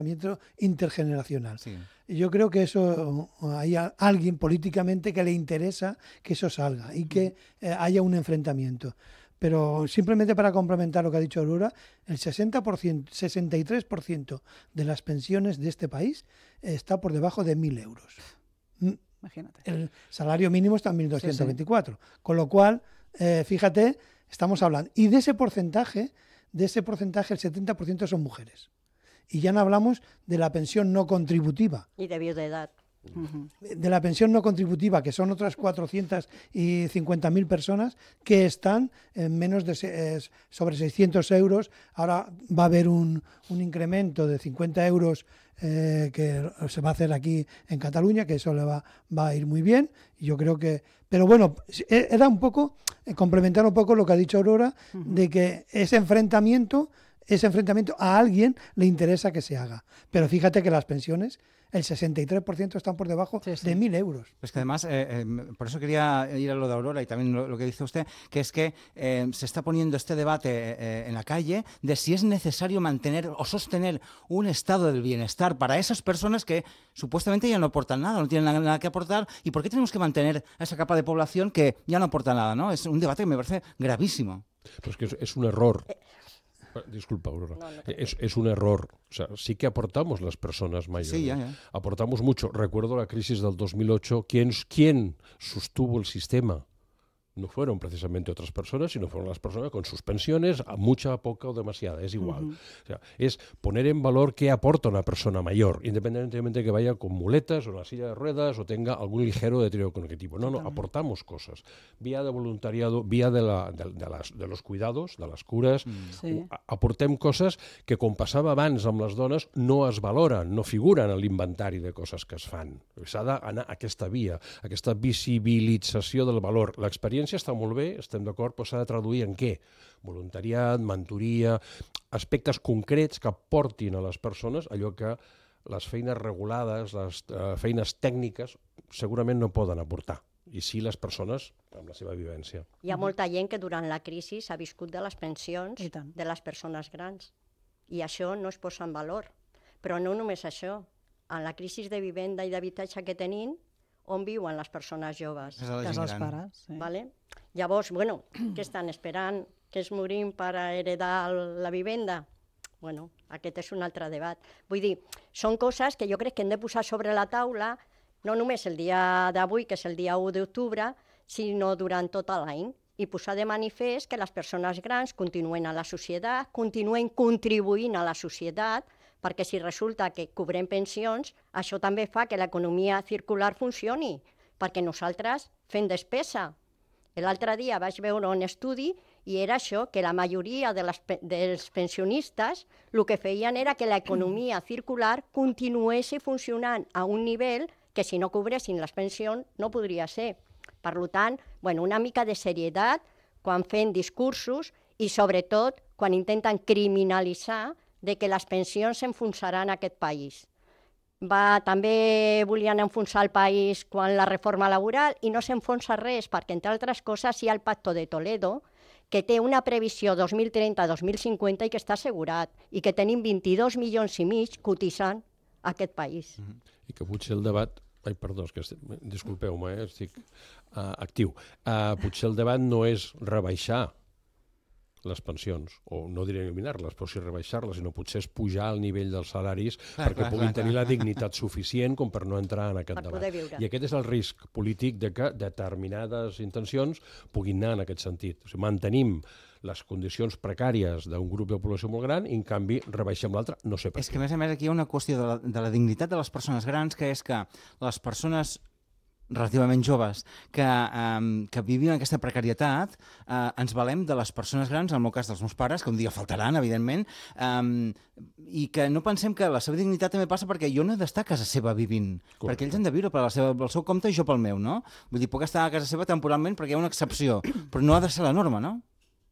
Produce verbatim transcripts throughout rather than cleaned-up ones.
intergeneracional. Sí. Yo creo que eso hay a alguien políticamente que le interesa que eso salga y que eh, haya un enfrentamiento. Pero simplemente para complementar lo que ha dicho Aurora, el sesenta por ciento, sesenta y tres por ciento de las pensiones de este país está por debajo de mil euros. Imagínate. El salario mínimo está en mil doscientos veinticuatro. Sí, sí. Con lo cual, eh, fíjate, estamos hablando. Y de ese porcentaje, de ese porcentaje, el setenta por ciento son mujeres. Y ya no hablamos de la pensión no contributiva. Y de viudedad. Uh-huh. De la pensión no contributiva, que son otras cuatrocientas cincuenta mil personas que están en menos de eh, sobre seiscientos euros. Ahora va a haber un, un incremento de cincuenta euros eh, que se va a hacer aquí en Cataluña, que eso le va, va a ir muy bien. Y yo creo que... Pero bueno, era un poco, eh, complementar un poco lo que ha dicho Aurora, uh-huh. de que ese enfrentamiento... ese enfrentamiento a alguien le interesa que se haga. Pero fíjate que las pensiones, el sesenta y tres por ciento están por debajo sí, sí. de mil euros. Es que además, eh, eh, por eso quería ir a lo de Aurora y también lo, lo que dice usted, que es que eh, se está poniendo este debate eh, en la calle de si es necesario mantener o sostener un estado del bienestar para esas personas que supuestamente ya no aportan nada, no tienen nada, nada que aportar, y por qué tenemos que mantener a esa capa de población que ya no aporta nada, ¿no? Es un debate que me parece gravísimo. Pues que es, es un error. Disculpa, Aurora. No, no es, es un error. O sea, sí que aportamos las personas mayores. Sí, ya, ya. Aportamos mucho. Recuerdo la crisis del dos mil ocho. ¿Quién, quién sostuvo el sistema? No fueron precisamente otras personas, sino fueron las personas con sus pensiones, a mucha, poca o demasiada, es igual. Uh-huh. O sea, es poner en valor qué aporta una persona mayor, independientemente de que vaya con muletas o una silla de ruedas o tenga algún ligero deterioro cognitivo. No, no, aportamos cosas. Vía de voluntariado, vía de, la, de, de, las, de los cuidados, de les cures, mm. sí. aportem coses que, com passava abans amb les dones, no es valoren, no figuren a l'inventari de coses que es fan. S'ha d'anar a aquesta via, aquesta visibilització del valor. L'experiència està molt bé, estem d'acord, però s'ha de traduir en què? Voluntariat, mentoria, aspectes concrets que aportin a les persones allò que les feines regulades, les uh, feines tècniques, segurament no poden aportar. I sí les persones amb la seva vivència. Hi ha molta gent que durant la crisi s'ha viscut de les pensions de les persones grans. I això no es posa en valor. Però no només això. En la crisi de vivenda i d'habitatge que tenim, on viuen les persones joves? Casa dels pares. Sí. Vale? Llavors, bueno, què estan esperant? Que es morim per heredar la vivenda? Bueno, aquest és un altre debat. Vull dir, són coses que jo crec que hem de posar sobre la taula, no només el dia d'avui, que és el dia u d'octubre, sinó durant tot l'any, i posar de manifest que les persones grans continuen a la societat, continuen contribuint a la societat, perquè si resulta que cobrem pensions, això també fa que l'economia circular funcioni, perquè nosaltres fem despesa. L'altre dia vaig veure un estudi i era això, que la majoria de les, dels pensionistes el que feien era que l'economia circular continués funcionant a un nivell que si no cobressin les pensions no podria ser. Per tant, bueno, una mica de serietat quan fem discursos i sobretot quan intenten criminalitzar de que les pensions s'enfonsaran en aquest país. Va, també volien enfonsar el país quan la reforma laboral i no s'enfonsa res, perquè entre altres coses hi ha el Pacto de Toledo, que té una previsió dos mil trenta dos mil cinquanta i que està assegurat, i que tenim vint-i-dos milions i mig cotitzant a aquest país. Mm-hmm. I que potser el debat... Ai, perdó, és que estic... disculpeu-me, eh? estic uh, actiu. Uh, potser el debat no és rebaixar les pensions, o no diré eliminar-les, però sí rebaixar-les, sinó potser és pujar el nivell dels salaris clar, perquè clar, puguin clar, tenir clar. la dignitat suficient com per no entrar en aquest per debat. I aquest és el risc polític de que determinades intencions puguin anar en aquest sentit. O sigui, mantenim les condicions precàries d'un grup de població molt gran i, en canvi, rebaixem l'altre, no sé per què. És que, a més a més, aquí hi ha una qüestió de la, de la dignitat de les persones grans, que és que les persones relativament joves que, um, que vivim aquesta precarietat, uh, ens valem de les persones grans, en el meu cas dels meus pares, que un dia faltaran, evidentment, um, i que no pensem que la seva dignitat també passa perquè jo no he d'estar a casa seva vivint, Correcte. perquè ells han de viure per la seva, pel seu compte i jo pel meu, no? Vull dir, puc estar a casa seva temporalment perquè hi ha una excepció, però no ha de ser la norma, no?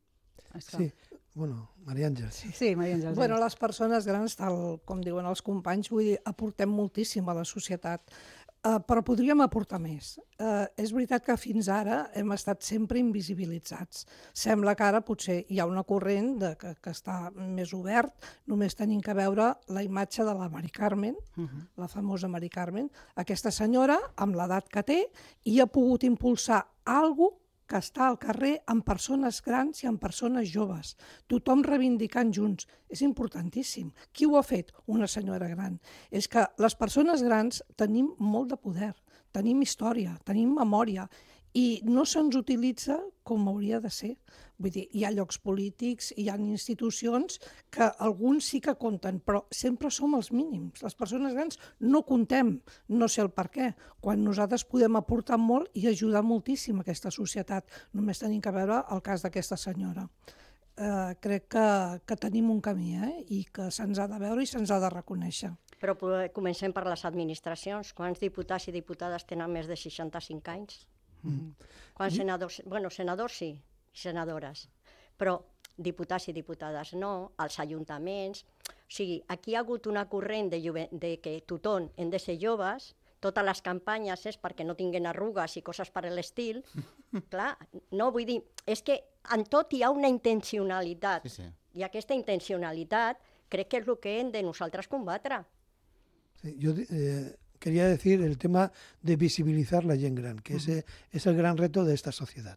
Sí. Bueno, Maria Àngels. Sí, sí, Maria Àngels. Bueno, les persones grans, tal com diuen els companys, vull dir, aportem moltíssim a la societat. Uh, però podríem aportar més. Uh, és veritat que fins ara hem estat sempre invisibilitzats. Sembla que ara potser hi ha una corrent de, que, que està més obert, només tenim que veure la imatge de la Mari Carmen, uh-huh. la famosa Mari Carmen, aquesta senyora, amb l'edat que té, i ha pogut impulsar alguna cosa que està al carrer amb persones grans i amb persones joves, tothom reivindicant junts. És importantíssim. Qui ho ha fet? Una senyora gran. És que les persones grans tenim molt de poder, tenim història, tenim memòria, i no se'ns utilitza com hauria de ser. Vull dir, hi ha llocs polítics, hi ha institucions que alguns sí que compten, però sempre som els mínims. Les persones grans no comptem, no sé el per què, quan nosaltres podem aportar molt i ajudar moltíssim a aquesta societat. Només tenim que veure el cas d'aquesta senyora. Eh, crec que, que tenim un camí, eh? I que se'ns ha de veure i se'ns ha de reconèixer. Però comencem per les administracions. Quants diputats i diputades tenen més de seixanta-cinc anys? Mm. Quants senadors? Bueno, senadors sí, senadores, però diputats i diputades no, els ajuntaments. O sigui, aquí hi ha hagut una corrent de, de que tothom hem de ser joves, totes les campanyes és perquè no tinguin arrugues i coses per l'estil. Clar, no, vull dir, és que en tot hi ha una intencionalitat, sí, sí. I aquesta intencionalitat crec que és el que hem de nosaltres combatre. Sí, jo... Eh... Quería decir el tema de visibilizar la gente gran, que ese es el gran reto de esta sociedad.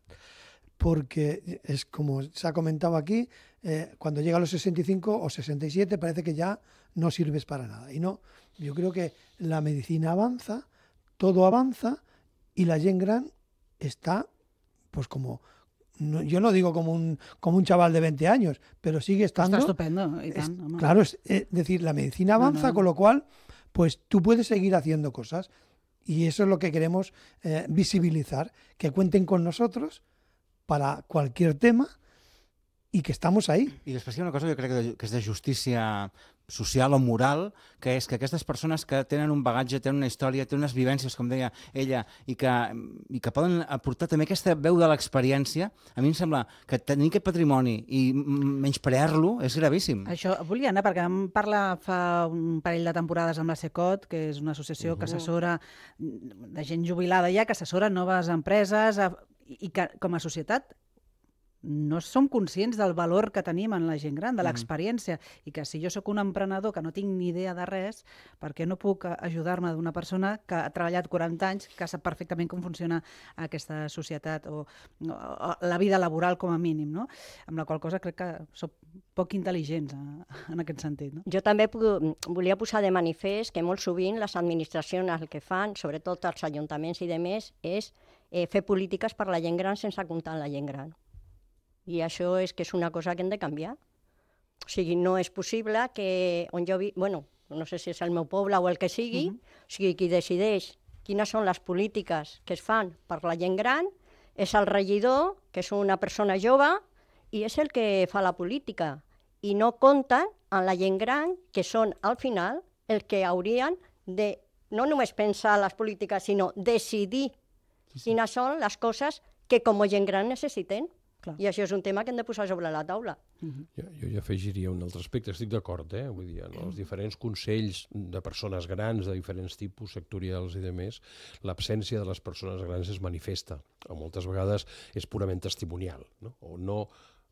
Porque es como se ha comentado aquí, eh, cuando llega a los sesenta y cinco o sesenta y siete parece que ya no sirves para nada. Y no, yo creo que la medicina avanza, todo avanza y la gente gran está, pues como... No, yo no digo como un, como un chaval de veinte años, pero sigue estando... Está estupendo. Y tan, es, claro, es, es decir, la medicina avanza, no, no. Con lo cual... pues tú puedes seguir haciendo cosas y eso es lo que queremos eh, visibilizar, que cuenten con nosotros para cualquier tema i que estamos ahí. I després hi ha una cosa que jo crec que és de justícia social o moral, que és que aquestes persones que tenen un bagatge, tenen una història, tenen unes vivències, com deia ella, i que, i que poden aportar també aquesta veu de l'experiència, a mi em sembla que tenir aquest patrimoni i menysprear-lo és gravíssim. Això volia anar, perquè vam parlar fa un parell de temporades amb la SECOT, que és una associació uh-huh. que assessora de gent jubilada ja, que assessora noves empreses, i que com a societat no som conscients del valor que tenim en la gent gran, de l'experiència, mm. i que si jo sóc un emprenedor que no tinc ni idea de res, per què no puc ajudar-me d'una persona que ha treballat quaranta anys, que sap perfectament com funciona aquesta societat o, o, o la vida laboral com a mínim, no? Amb la qual cosa crec que som poc intel·ligents en aquest sentit. No? Jo també volia posar de manifest que molt sovint les administracions el que fan, sobretot els ajuntaments i demés, és eh, fer polítiques per la gent gran sense comptar amb la gent gran. I això és que és una cosa que hem de canviar. O sigui, no és possible que on jo vi... bueno, no sé si és el meu poble o el que sigui, uh-huh. o sigui, qui decideix quines són les polítiques que es fan per la gent gran és el regidor, que és una persona jove, i és el que fa la política. I no compten amb la gent gran, que són, al final, el que haurien de no només pensar les polítiques, sinó decidir sí, sí. quines són les coses que com a gent gran necessiten. Clar. I això és un tema que hem de posar sobre la taula. Uh-huh. Jo, jo ja afegiria un altre aspecte, estic d'acord, eh? Vull dir, en els diferents consells de persones grans, de diferents tipus sectorials i demés, l'absència de les persones grans es manifesta, o moltes vegades és purament testimonial, no? O no,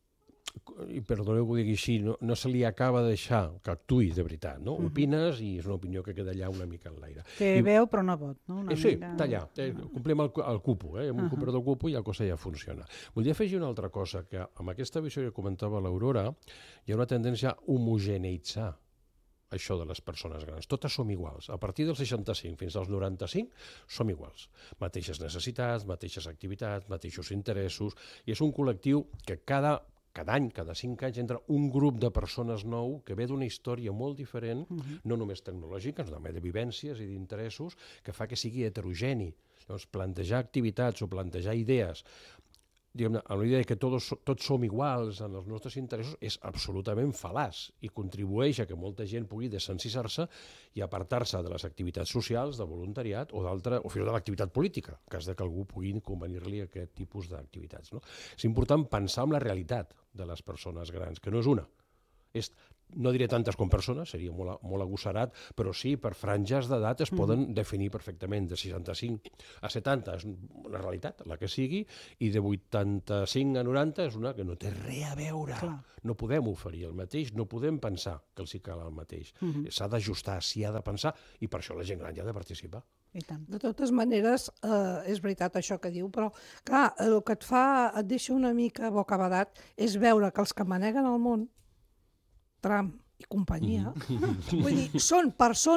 i perdoneu que ho digui així, no, no se li acaba de deixar que actuï de veritat, no? Uh-huh. Opines i és una opinió que queda allà una mica en l'aire. Té I, veu però no vot, no? Una eh, sí, mica... està allà, eh, complim el, el cupo, eh? Amb un uh-huh. cooper del cupo i la cosa ja funciona. Volia afegir una altra cosa, que amb aquesta visió que comentava l'Aurora hi ha una tendència a homogeneitzar això de les persones grans. Totes som iguals. A partir dels seixanta-cinc fins als noranta-cinc som iguals. Mateixes necessitats, mateixes activitats, mateixos interessos, i és un col·lectiu que cada cada any, cada cinc anys, entra un grup de persones nou que ve d'una història molt diferent, uh-huh. no només tecnològica, sinó també de vivències i d'interessos, que fa que sigui heterogeni. Llavors, plantejar activitats o plantejar idees, diguem-ne, amb la idea que tots, tots som iguals en els nostres interessos, és absolutament fal·laç i contribueix a que molta gent pugui desencisar-se i apartar-se de les activitats socials, de voluntariat o d'altra, o fins i tot de l'activitat política, en cas de que algú pugui convenir-li aquest tipus d'activitats. No? És important pensar en la realitat de les persones grans, que no és una, és no diré tantes com persones, seria molt, molt agossarat, però sí, per franges d'edat es poden mm. definir perfectament. De seixanta-cinc a setanta és una realitat, la que sigui, i de vuitanta-cinc a noranta és una que no té res a veure. Clar. No podem oferir el mateix, no podem pensar que els hi cal el mateix. Mm-hmm. S'ha d'ajustar, s'hi ha de pensar, i per això la gent gran hi ha de participar. I tant. De totes maneres, eh, és veritat això que diu, però clar, el que et fa, et deixa una mica bocabadat és veure que els que maneguen el món, Trump i companyia, mm-hmm. vull dir, són persones